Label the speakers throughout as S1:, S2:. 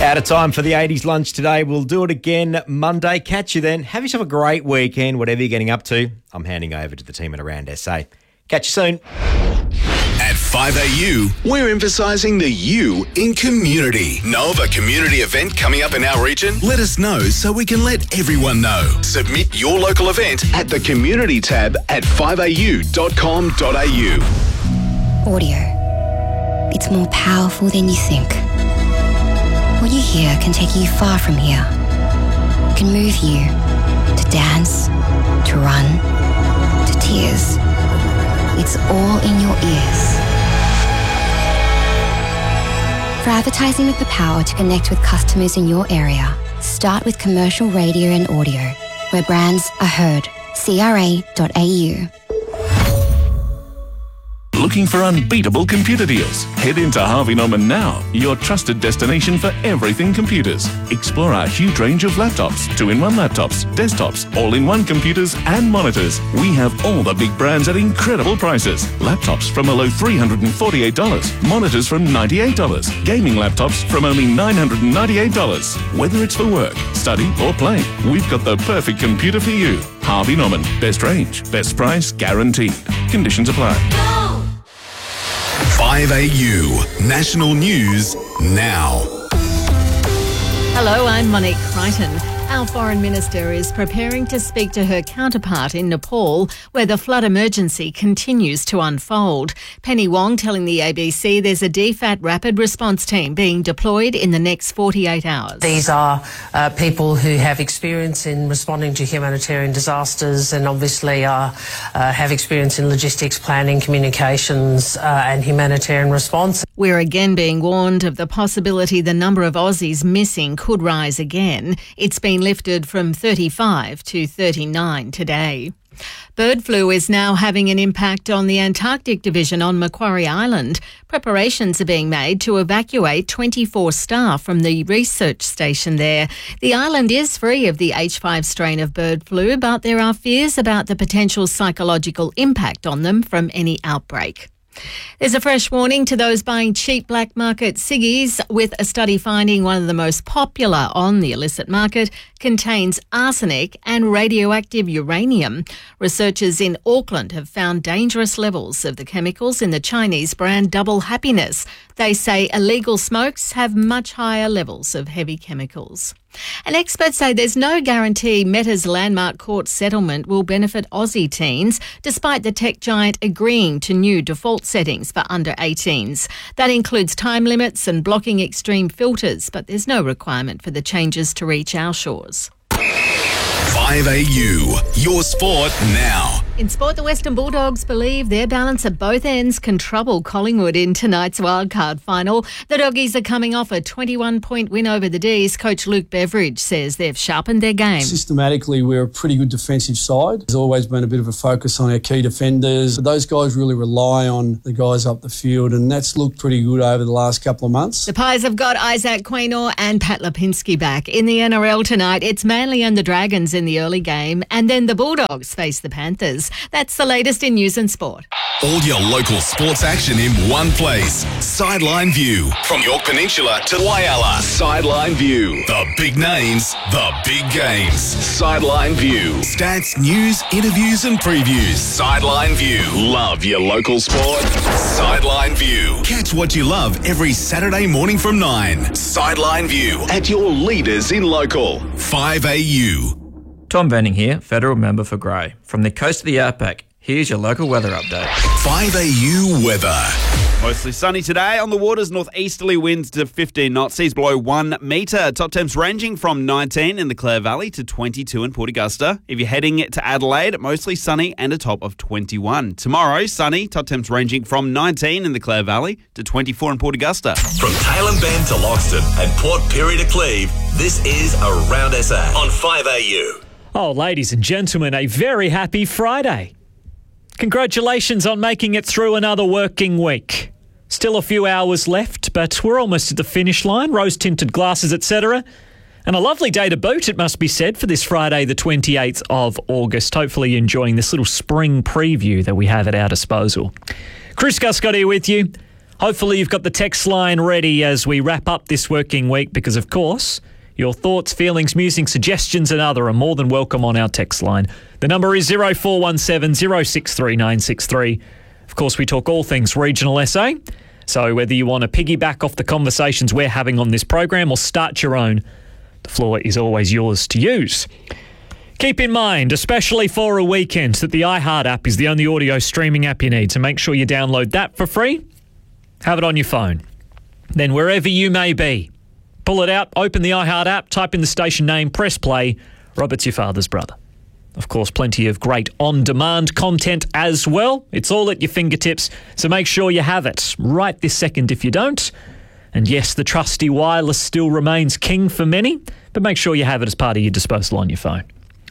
S1: Out of time for the 80s lunch today. We'll do it again Monday. Catch you then. Have yourself a great weekend, whatever you're getting up to. I'm handing over to the team at Around SA. Catch you soon.
S2: At 5AU, we're emphasising the U in community. Know of a community event coming up in our region? Let us know so we can let everyone know. Submit your local event at the community tab at 5au.com.au.
S3: Audio. It's more powerful than you think. What you hear can take you far from here. It can move you to dance, to run, to tears. It's all in your ears. For advertising with the power to connect with customers in your area, start with commercial radio and audio, where brands are heard. CRA.au.
S4: Looking for unbeatable computer deals? Head into Harvey Norman now, your trusted destination for everything computers. Explore our huge range of laptops, 2-in-1 laptops, desktops, all-in-one computers and monitors. We have all the big brands at incredible prices. Laptops from a low $348, monitors from $98, gaming laptops from only $998. Whether it's for work, study or play, we've got the perfect computer for you. Harvey Norman, best range, best price guaranteed. Conditions apply.
S2: 5AU, national news now.
S5: Hello, I'm Monique Crichton. Our Foreign Minister is preparing to speak to her counterpart in Nepal, where the flood emergency continues to unfold. Penny Wong telling the ABC there's a DFAT rapid response team being deployed in the next 48 hours.
S6: These are people who have experience in responding to humanitarian disasters and obviously have experience in logistics, planning, communications and humanitarian response.
S5: We're again being warned of the possibility the number of Aussies missing could rise again. It's been lifted from 35 to 39 today. Bird flu is now having an impact on the Antarctic Division on Macquarie Island. Preparations are being made to evacuate 24 staff from the research station there. The island is free of the H5 strain of bird flu, but there are fears about the potential psychological impact on them from any outbreak. There's a fresh warning to those buying cheap black market ciggies, with a study finding one of the most popular on the illicit market contains arsenic and radioactive uranium. Researchers in Auckland have found dangerous levels of the chemicals in the Chinese brand Double Happiness. They say illegal smokes have much higher levels of heavy chemicals. And experts say there's no guarantee Meta's landmark court settlement will benefit Aussie teens, despite the tech giant agreeing to new default settings for under 18s. That includes time limits and blocking extreme filters, but there's no requirement for the changes to reach our shores.
S2: 5AU, your sport now.
S5: In sport, the Western Bulldogs believe their balance at both ends can trouble Collingwood in tonight's wildcard final. The Doggies are coming off a 21-point win over the D's. Coach Luke Beveridge says they've sharpened their game.
S7: Systematically, we're a pretty good defensive side. There's always been a bit of a focus on our key defenders. Those guys really rely on the guys up the field, and that's looked pretty good over the last couple of months.
S5: The Pies have got Isaac Quaynor and Pat Lipinski back. In the NRL tonight, it's Manly and the Dragons in the early game, and then the Bulldogs face the Panthers. That's the latest in news and sport.
S2: All your local sports action in one place. Sideline View. From York Peninsula to Whyalla. Sideline View. The big names, the big games. Sideline View. Stats, news, interviews and previews. Sideline View. Love your local sport? Sideline View. Catch what you love every Saturday morning from 9. Sideline View. At your leaders in local. 5AU.
S8: Tom Benning here, Federal Member for Grey. From the coast of the Outback, here's your local weather update.
S2: 5AU weather.
S9: Mostly sunny today. On the waters, northeasterly winds to 15 knots. Seas below 1 metre. Top temps ranging from 19 in the Clare Valley to 22 in Port Augusta. If you're heading to Adelaide, mostly sunny and a top of 21. Tomorrow, sunny. Top temps ranging from 19 in the Clare Valley to 24 in Port Augusta.
S10: From Tailem Bend to Loxton and Port Pirie to Cleve, this is Around SA on 5AU.
S11: Oh, ladies and gentlemen, a very happy Friday. Congratulations on making it through another working week. Still a few hours left, but we're almost at the finish line, rose-tinted glasses, etc. And a lovely day to boot, it must be said, for this Friday, the 28th of August. Hopefully enjoying this little spring preview that we have at our disposal. Chris Guscott here with you. Hopefully you've got the text line ready as we wrap up this working week because, of course, your thoughts, feelings, musings, suggestions and other are more than welcome on our text line. The number is 0417 063 963. Of course, we talk all things regional SA. So whether you want to piggyback off the conversations we're having on this program or start your own, the floor is always yours to use. Keep in mind, especially for a weekend, that the iHeart app is the only audio streaming app you need. So make sure you download that for free. Have it on your phone. Then wherever you may be, pull it out, open the iHeart app, type in the station name, press play. Robert's your father's brother. Of course, plenty of great on-demand content as well. It's all at your fingertips, so make sure you have it right this second if you don't. And yes, the trusty wireless still remains king for many, but make sure you have it as part of your disposal on your phone.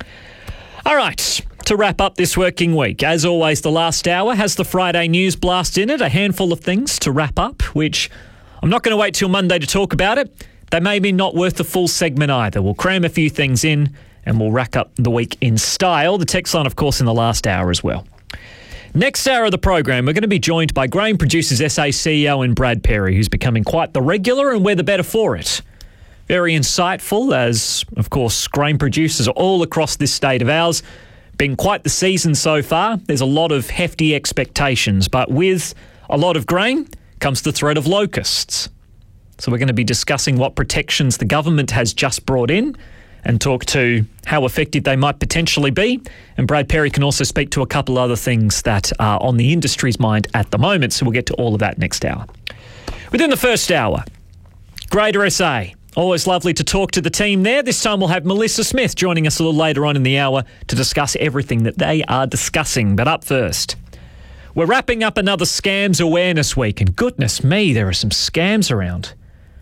S11: All right, to wrap up this working week, as always, the last hour has the Friday News Blast in it, a handful of things to wrap up, which I'm not going to wait till Monday to talk about it. They may be not worth the full segment either. We'll cram a few things in and we'll rack up the week in style. The text line, of course, in the last hour as well. Next hour of the program, we're going to be joined by Grain Producers SA CEO and Brad Perry, who's becoming quite the regular and we're the better for it. Very insightful as, of course, grain producers are all across this state of ours. Been quite the season so far. There's a lot of hefty expectations, but with a lot of grain comes the threat of locusts. So we're going to be discussing what protections the government has just brought in and talk to how effective they might potentially be. And Brad Perry can also speak to a couple other things that are on the industry's mind at the moment. So we'll get to all of that next hour. Within the first hour, Greater SA. Always lovely to talk to the team there. This time we'll have Melissa Smith joining us a little later on in the hour to discuss everything that they are discussing. But up first, we're wrapping up another Scams Awareness Week. And goodness me, there are some scams around.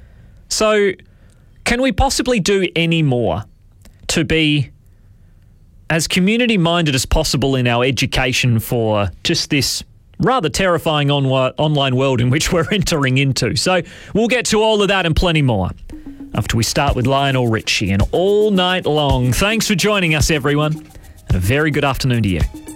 S11: So can we possibly do any more to be as community-minded as possible in our education for just this rather terrifying online world in which we're entering into? So we'll get to all of that and plenty more after we start with Lionel Richie and All Night Long. Thanks for joining us, everyone, and a very good afternoon to you.